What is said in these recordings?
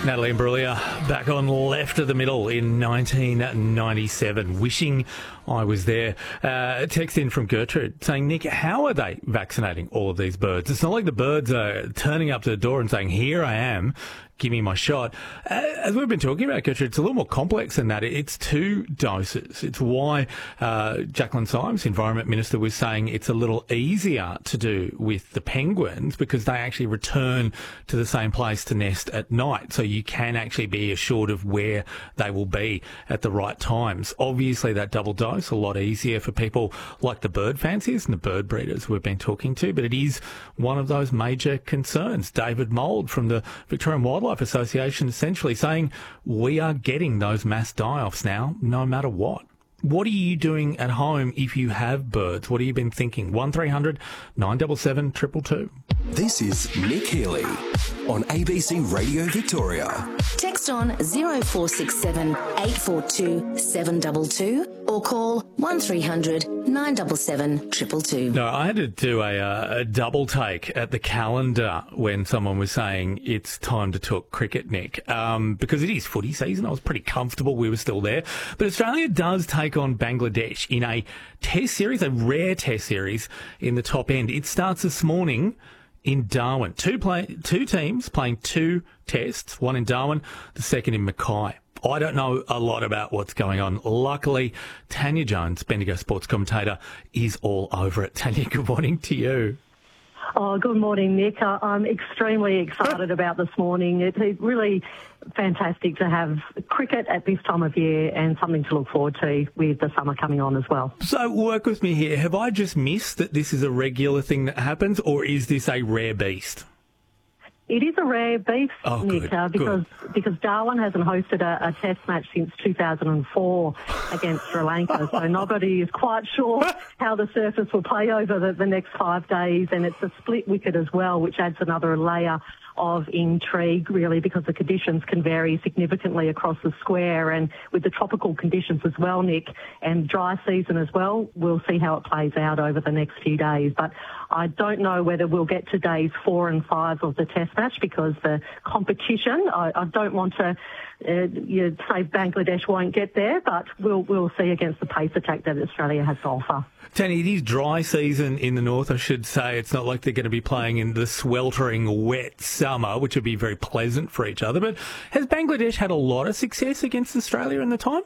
Natalie Imbruglia back on left of the middle in 1997. Wishing I was there. Text in from Gertrude saying, Nick, how are they vaccinating all of these birds? It's not like the birds are turning up to the door and saying, here I am, give me my shot. As we've been talking about, Gertrude, it's a little more complex than that. It's 2 doses. It's why Jacqueline Symes, Environment Minister, was saying it's a little easier to do with the penguins because they actually return to the same place to nest at night. So you can actually be assured of where they will be at the right times. Obviously, that double dose, a lot easier for people like the bird fanciers and the bird breeders we've been talking to, but it is one of those major concerns. David Mould from the Victorian Wildlife Association essentially saying we are getting those mass die-offs now, no matter what. What are you doing at home if you have birds? What have you been thinking? 1300 977 222. This is Nick Healy on ABC Radio Victoria. Text on 0467 842 722 or call 1300 977 222. No, I had to do a double take at the calendar when someone was saying it's time to talk cricket, Nick, because it is footy season. I was pretty comfortable we were still there. But Australia does take on Bangladesh in a test series, a rare test series in the top end. It starts this morning in Darwin. Two teams playing 2 tests, one in Darwin, the second in Mackay. I don't know a lot about what's going on. Luckily, Tanya Jones, Bendigo sports commentator, is all over it. Tanya, good morning to you. Oh, good morning, Nick. I'm extremely excited about this morning. It's really fantastic to have cricket at this time of year and something to look forward to with the summer coming on as well. So work with me here. Have I just missed that this is a regular thing that happens, or is this a rare beast? It is a rare beast, Nick, because Darwin hasn't hosted a test match since 2004 against Sri Lanka, so nobody is quite sure how the surface will play over the next 5 days, and it's a split wicket as well, which adds another layer of intrigue, really, because the conditions can vary significantly across the square, and with the tropical conditions as well, Nick, and dry season as well, we'll see how it plays out over the next few days. But I don't know whether we'll get to days 4 and 5 of the test match because the competition, I don't want to say Bangladesh won't get there, but we'll see against the pace attack that Australia has to offer. Tanya, it is dry season in the north, I should say. It's not like they're going to be playing in the sweltering wet summer, which would be very pleasant for each other. But has Bangladesh had a lot of success against Australia in the time?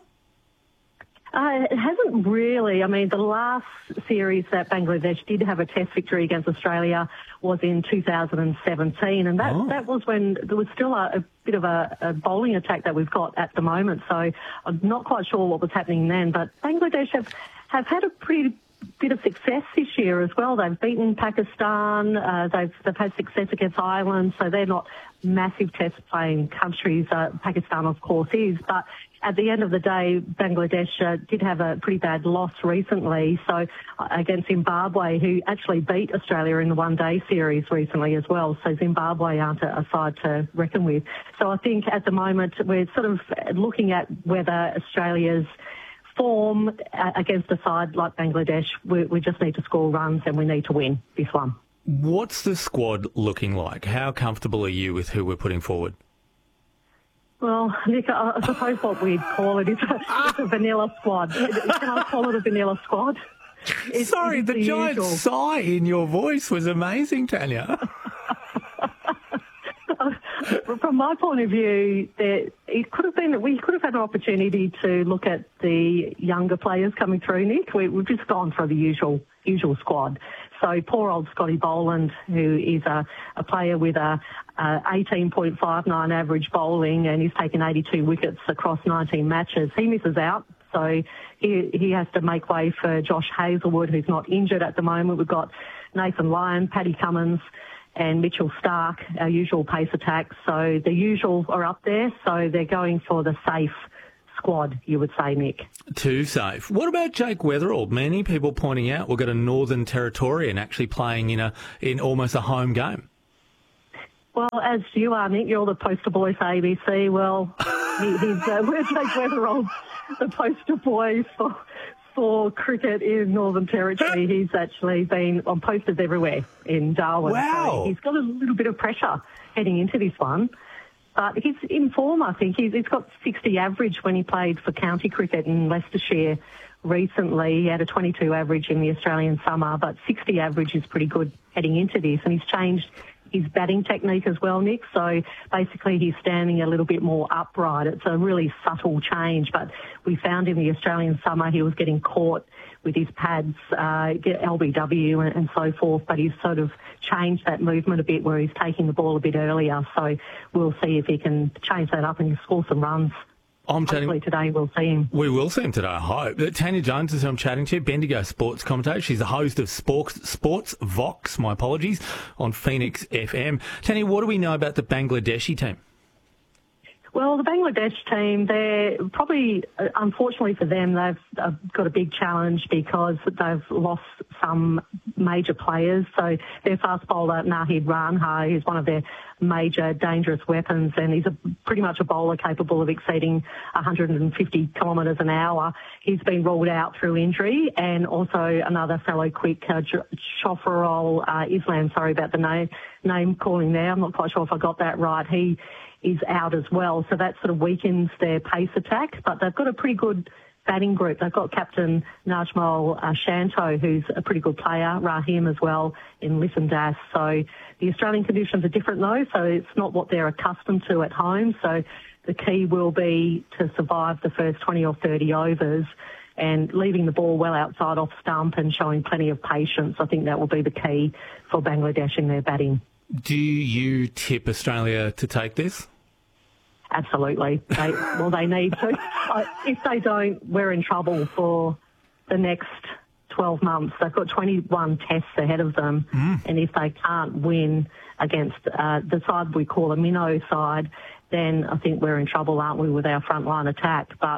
It hasn't really. I mean, the last series that Bangladesh did have a test victory against Australia was in 2017, and that was when there was still a bit of a bowling attack that we've got at the moment. So I'm not quite sure what was happening then, but Bangladesh have had a pretty bit of success this year as well. They've beaten Pakistan. They've had success against Ireland, so they're not massive test-playing countries. Pakistan, of course, is. But at the end of the day, Bangladesh did have a pretty bad loss recently, so against Zimbabwe, who actually beat Australia in the one-day series recently as well. So Zimbabwe aren't a side to reckon with. So I think at the moment we're sort of looking at whether Australia's form against a side like Bangladesh, we just need to score runs and we need to win this one. What's the squad looking like? How comfortable are you with who we're putting forward? Well, Nick, I suppose what we'd call it is it's a vanilla squad. Can I call it a vanilla squad? Sorry, the giant sigh in your voice was amazing, Tanya. From my point of view, it could have been we could have had an opportunity to look at the younger players coming through, Nick. We've just gone for the usual squad. So poor old Scotty Boland, who is a player with a 18.59 average bowling, and he's taken 82 wickets across 19 matches. He misses out. So he has to make way for Josh Hazlewood, who's not injured at the moment. We've got Nathan Lyon, Paddy Cummins, and Mitchell Stark, our usual pace attack. So the usual are up there, so they're going for the safe squad, you would say, Nick. Too safe. What about Jake Weatherall? Many people pointing out we've got a Northern Territorian actually playing in almost a home game. Well, as you are, Nick, you're the poster boy for ABC. Well, we're Jake Weatherall, the poster boy for cricket in Northern Territory. He's actually been on posters everywhere in Darwin. Wow. So he's got a little bit of pressure heading into this one. But he's in form, I think. He's got 60 average when he played for county cricket in Leicestershire recently. He had a 22 average in the Australian summer, but 60 average is pretty good heading into this. And he's changed his batting technique as well, Nick. So basically he's standing a little bit more upright. It's a really subtle change, but we found in the Australian summer he was getting caught with his pads, LBW and so forth, but he's sort of changed that movement a bit where he's taking the ball a bit earlier. So we'll see if he can change that up and score some runs. Hopefully today we'll see him. We will see him today, I hope. Tanya Jones is who I'm chatting to, Bendigo sports commentator. She's the host of Sports Vox, my apologies, on Phoenix FM. Tanya, what do we know about the Bangladeshi team? Well, the Bangladesh team, they're probably, unfortunately for them, they've got a big challenge because they've lost some major players. So their fast bowler, Nahid Ranha, is one of their major dangerous weapons, and he's pretty much a bowler capable of exceeding 150 kilometres an hour. He's been ruled out through injury, and also another fellow quick, Shofarul Islam, sorry about the name calling there. I'm not quite sure if I got that right. He is out as well, so that sort of weakens their pace attack, but they've got a pretty good batting group. They've got captain Najmal Shanto, who's a pretty good player, Rahim as well, in Lisson Das. So the Australian conditions are different though, so it's not what they're accustomed to at home. So the key will be to survive the first 20 or 30 overs and leaving the ball well outside off stump and showing plenty of patience. I think that will be the key for Bangladesh in their batting. Do you tip Australia to take this? Absolutely. They need to. If they don't, we're in trouble for the next 12 months. They've got 21 tests ahead of them, and if they can't win against the side we call a minnow side, then I think we're in trouble, aren't we, with our frontline attack. But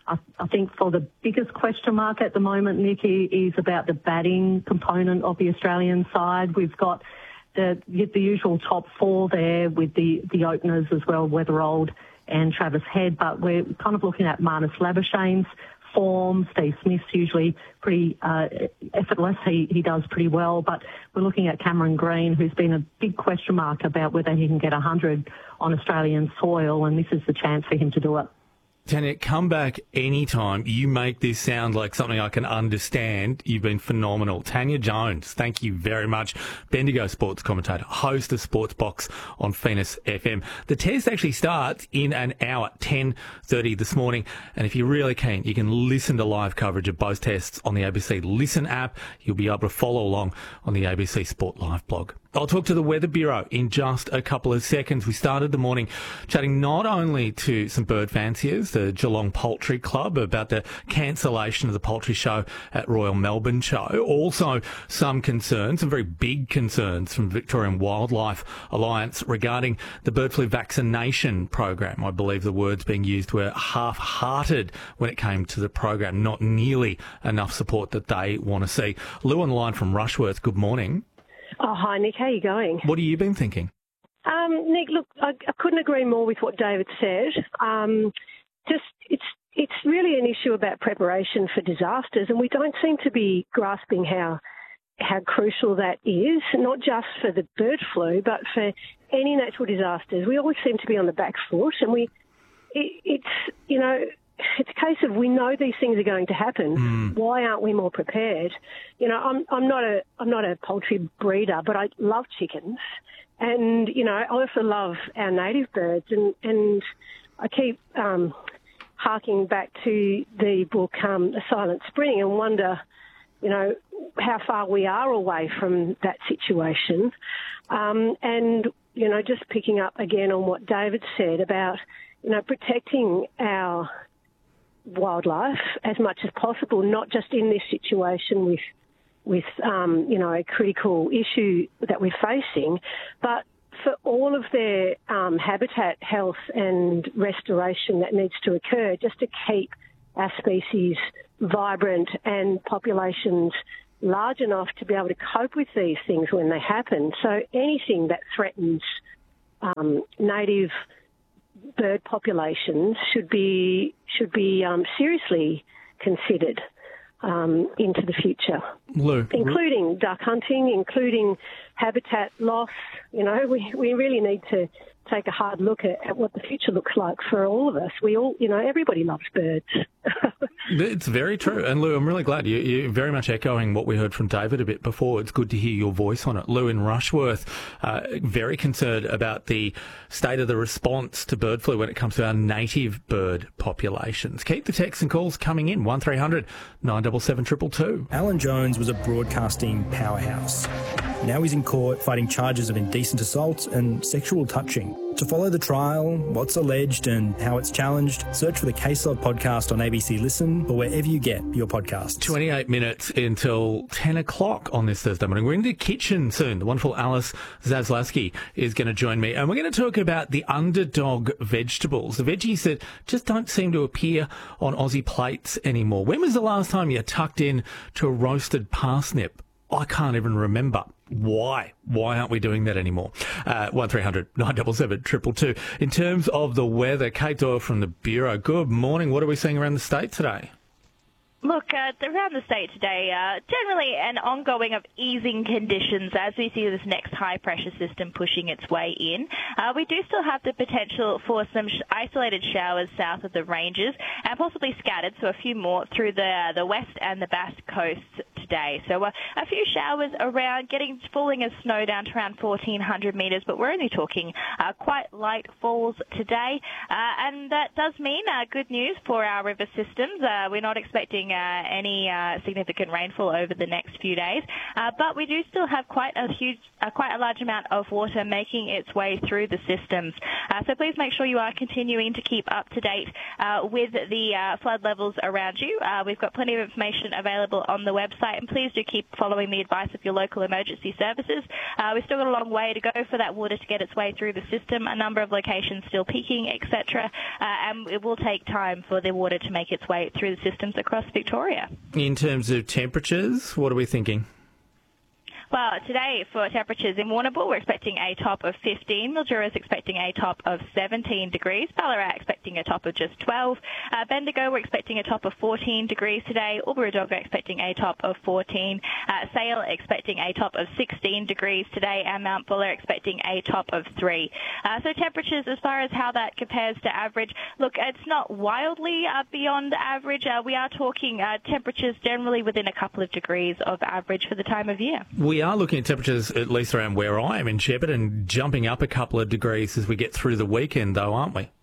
I think for the biggest question mark at the moment, Nikki, is about the batting component of the Australian side. We've got the usual top four there with the openers as well, Weatherald and Travis Head, but we're kind of looking at Marnus Labuschagne's form. Steve Smith's usually pretty effortless. He does pretty well, but we're looking at Cameron Green, who's been a big question mark about whether he can get 100 on Australian soil, and this is the chance for him to do it. Tanya, come back anytime. You make this sound like something I can understand. You've been phenomenal. Tanya Jones, thank you very much. Bendigo sports commentator, host of Sports Box on Phoenix FM. The test actually starts in an hour, 10:30 this morning. And if you're really keen, you can listen to live coverage of both tests on the ABC Listen app. You'll be able to follow along on the ABC Sport Live blog. I'll talk to the Weather Bureau in just a couple of seconds. We started the morning chatting not only to some bird fanciers, the Geelong Poultry Club, about the cancellation of the poultry show at Royal Melbourne Show, also some concerns, some very big concerns from Victorian Wildlife Alliance regarding the bird flu vaccination program. I believe the words being used were half-hearted when it came to the program, not nearly enough support that they want to see. Lou on the line from Rushworth, good morning. Oh, hi, Nick. How are you going? What have you been thinking? Nick, look, I couldn't agree more with what David said. It's really an issue about preparation for disasters, and we don't seem to be grasping how crucial that is, not just for the bird flu, but for any natural disasters. We always seem to be on the back foot, and it's a case of we know these things are going to happen. Why aren't we more prepared? You know, I'm not a poultry breeder, but I love chickens, and you know, I also love our native birds, and I keep harking back to the book A Silent Spring and wonder, you know, how far we are away from that situation, and you know, just picking up again on what David said about, you know, protecting our wildlife as much as possible, not just in this situation with you know, a critical issue that we're facing, but for all of their habitat health and restoration that needs to occur just to keep our species vibrant and populations large enough to be able to cope with these things when they happen. So anything that threatens native bird populations should be seriously considered into the future, Lou, including duck hunting, including habitat loss. You know, we really need to take a hard look at what the future looks like for all of us. We all, everybody loves birds. It's very true. And Lou, I'm really glad you're very much echoing what we heard from David a bit before. It's good to hear your voice on it. Lou in Rushworth, very concerned about the state of the response to bird flu when it comes to our native bird populations. Keep the texts and calls coming in, 1300 977 222. Alan Jones was a broadcasting powerhouse. Now he's in court fighting charges of indecent assault and sexual touching. To follow the trial, what's alleged and how it's challenged, search for the Case Log podcast on ABC Listen or wherever you get your podcasts. 28 minutes until 10 o'clock on this Thursday morning. We're in the kitchen soon. The wonderful Alice Zaslavsky is going to join me, and we're going to talk about the underdog vegetables, the veggies that just don't seem to appear on Aussie plates anymore. When was the last time you tucked in to a roasted parsnip? I can't even remember. Why? Why aren't we doing that anymore? 1300 977 222. In terms of the weather, Kate Doyle from the Bureau. Good morning. What are we seeing around the state today? Look, around the state today, generally an ongoing of easing conditions as we see this next high-pressure system pushing its way in. We do still have the potential for some isolated showers south of the ranges and possibly scattered, so a few more through the west and the Basque coasts today. So a few showers around, falling as snow down to around 1,400 metres, but we're only talking quite light falls today. And that does mean good news for our river systems. We're not expecting any significant rainfall over the next few days, but we do still have quite a large amount of water making its way through the systems. So please make sure you are continuing to keep up to date with the flood levels around you. We've got plenty of information available on the website, and please do keep following the advice of your local emergency services. We've still got a long way to go for that water to get its way through the system. A number of locations still peaking, etc., and it will take time for the water to make its way through the systems across Victoria. In terms of temperatures, what are we thinking? Well, today for temperatures in Warrnambool, we're expecting a top of 15. Mildura is expecting a top of 17 degrees. Ballarat expecting a top of just 12. Bendigo, we're expecting a top of 14 degrees today. Albury-Wodonga expecting a top of 14. Sale expecting a top of 16 degrees today. And Mount Buller expecting a top of 3. So temperatures, as far as how that compares to average, look, it's not wildly beyond average. We are talking temperatures generally within a couple of degrees of average for the time of year. We are looking at temperatures, at least around where I am in Shepparton, jumping up a couple of degrees as we get through the weekend, though, aren't we?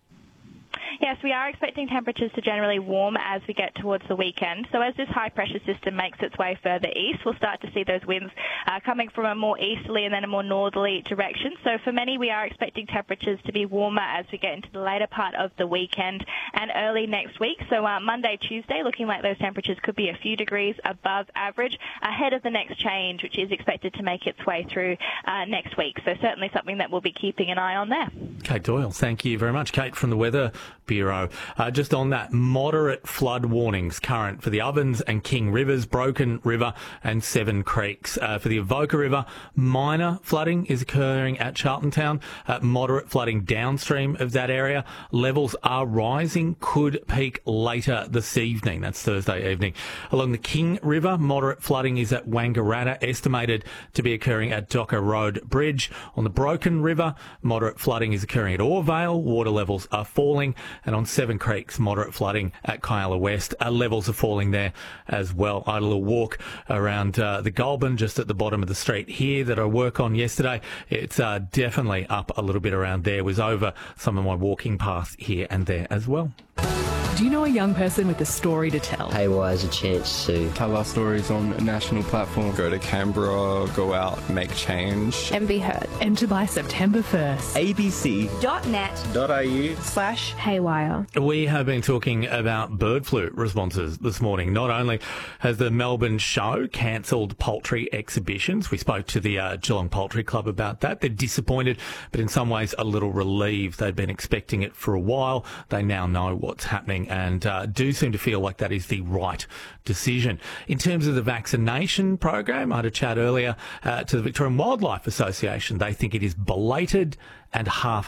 Yes, we are expecting temperatures to generally warm as we get towards the weekend. So as this high-pressure system makes its way further east, we'll start to see those winds coming from a more easterly and then a more northerly direction. So for many, we are expecting temperatures to be warmer as we get into the later part of the weekend and early next week. So Monday, Tuesday, looking like those temperatures could be a few degrees above average ahead of the next change, which is expected to make its way through next week. So certainly something that we'll be keeping an eye on there. Kate Doyle, thank you very much. Kate from the Weather Bureau. Just on that, moderate flood warnings current for the Ovens and King Rivers, Broken River and Seven Creeks. For the Avoca River, minor flooding is occurring at Charltontown, moderate flooding downstream of that area. Levels are rising, could peak later this evening. That's Thursday evening. Along the King River, moderate flooding is at Wangaratta, estimated to be occurring at Docker Road Bridge. On the Broken River, moderate flooding is occurring at Orvale. Water levels are falling. And on Seven Creeks, moderate flooding at Kyala West. Levels are falling there as well. I had a little walk around the Goulburn, just at the bottom of the street here that I work on yesterday. It's definitely up a little bit around there. Was over some of my walking paths here and there as well. Do you know a young person with a story to tell? Haywire has a chance to tell our stories on a national platform. Go to Canberra, go out, make change. And be heard. Enter by September 1st. abc.net.au/haywire. We have been talking about bird flu responses this morning. Not only has the Melbourne show cancelled poultry exhibitions, we spoke to the Geelong Poultry Club about that. They're disappointed, but in some ways a little relieved. They'd been expecting it for a while. They now know what's happening and do seem to feel like that is the right decision. In terms of the vaccination program, I had a chat earlier to the Victorian Wildlife Association. They think it is belated and